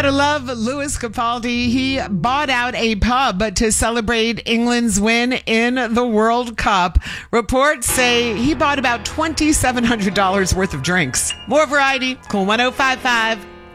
Gotta love Lewis Capaldi. He bought out a pub to celebrate England's win in the World Cup. Reports say he bought about $2,700 worth of drinks. More variety, Cool 105.5.